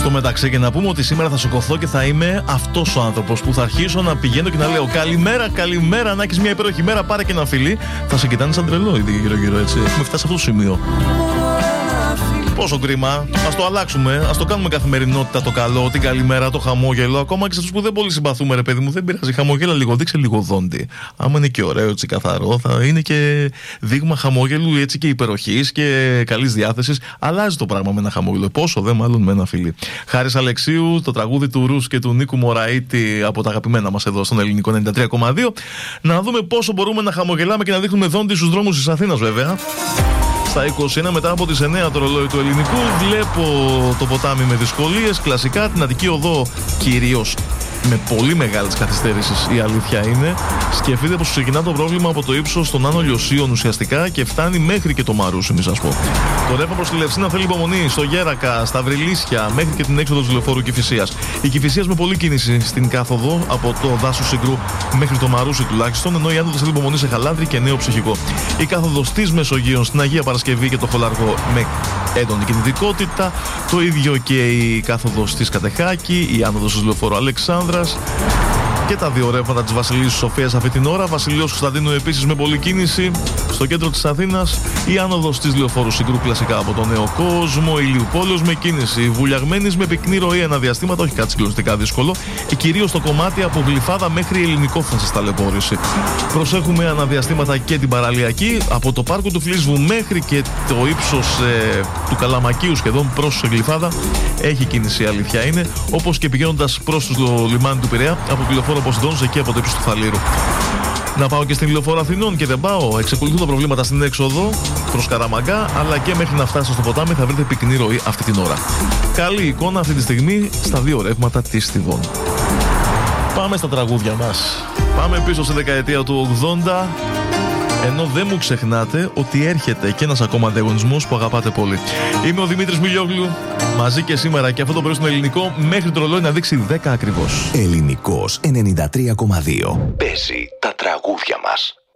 Στο μεταξύ, και να πούμε ότι σήμερα θα σηκωθώ και θα είμαι αυτός ο άνθρωπος που θα αρχίσω να πηγαίνω και να λέω καλημέρα, καλημέρα, να έχεις μια υπέροχη μέρα, πάρε και ένα φιλί. Θα σε κοιτάνε σαν τρελό γύρω-γύρω, έτσι. Έχουμε φτάσει σε αυτό το σημείο. Πόσο κρίμα. Ας το αλλάξουμε. Ας το κάνουμε καθημερινότητα το καλό, την καλημέρα, το χαμόγελο. Ακόμα και σε αυτούς που δεν πολύ συμπαθούμε, ρε παιδί μου, δεν πειράζει. Χαμόγελα λίγο, δείξε λίγο δόντι. Άμα είναι και ωραίο, έτσι καθαρό, θα είναι και δείγμα χαμόγελου, έτσι και υπεροχής και καλής διάθεσης. Αλλάζει το πράγμα με ένα χαμόγελο. Πόσο δε, μάλλον με ένα φιλί. Χάρης Αλεξίου, το τραγούδι του Ρους και του Νίκου Μωραΐτη από τα αγαπημένα μας εδώ στον Ελληνικό 93,2. Να δούμε πόσο μπορούμε να χαμογελάμε και να δείχνουμε δόντι στους δρόμους της Αθήνας, βέβαια. Στα 21 μετά από τις 9 το ρολόι του ελληνικού. Βλέπω το ποτάμι με δυσκολίες. Κλασικά την Αττική Οδό κυρίως με πολύ μεγάλες καθυστέρησεις, η αλήθεια είναι. Σκεφτείτε πως ξεκινά το πρόβλημα από το ύψος των Άνω Λιωσίων ουσιαστικά και φτάνει μέχρι και το Μαρούσι, μη σας πω. Το ρεύμα προς τη Λευσίνα θέλει υπομονή. Στο Γέρακα, στα Βρυλίσια, μέχρι και την έξοδο του λεωφόρου Κηφισίας. Η Κηφισίας με πολλή κίνηση στην κάθοδο από το δάσος Συγκρού μέχρι το Μαρούσι τουλάχιστον, ενώ η άνοδος θέλει υπομονή σε Χαλάνδρη και Νέο Ψυχικό. Η κάθοδος της Μεσογείων στην Αγία Παρασκευή και το Χολαργό με έντονη κινητικότητα. Το ίδιο και η κάθοδος της Κατεχάκη, η άνοδος του λεωφόρου Αλεξάνδρας. Και τα δύο ρεύματα της Βασιλείου Σοφίας αυτή την ώρα. Βασιλείος Κωνσταντίνου επίσης με πολλή κίνηση. Στο κέντρο της Αθήνας η άνοδος της λεωφόρου Συγκρού κλασικά από τον Νέο Κόσμο. Ηλιουπόλεως με κίνηση. Βουλιαγμένης με πυκνή ροή αναδιαστήματα, όχι κάτι συγκλονιστικά δύσκολο. Και κυρίως το κομμάτι από Γλυφάδα μέχρι Ελληνικό θα σας ταλαιπώρηση. Προσέχουμε αναδιαστήματα και την παραλιακή. Από το πάρκο του Φλίσβου μέχρι και το ύψος του Καλαμακίου σχεδόν προς Γλυφάδα έχει κίνηση, η αλήθεια είναι. Όπως και πηγαίνοντας προς το λιμάνι του Πειραιά από τη λεωφόρο Ποσειδώνος εκεί από το ύψος του Θαλήρου. Να πάω και στην λεωφόρο Αθηνών και δεν πάω. Εξακολουθούν τα προβλήματα στην έξοδο προς Καραμαγκά, αλλά και μέχρι να φτάσετε στο ποτάμι θα βρείτε πυκνή ροή αυτή την ώρα. Καλή εικόνα αυτή τη στιγμή στα δύο ρεύματα της Στιβών. Πάμε στα τραγούδια μας. Πάμε πίσω στη δεκαετία του 80. Ενώ δεν μου ξεχνάτε ότι έρχεται και ένας ακόμα ανταγωνισμός που αγαπάτε πολύ. Είμαι ο Δημήτρης Μιλιόγλου, μαζί και σήμερα και αυτό το πρωί στον Ελληνικό, μέχρι το ρολόι να δείξει 10 ακριβώς. Ελληνικός 93,2. Παίζει τα τραγούδια μας.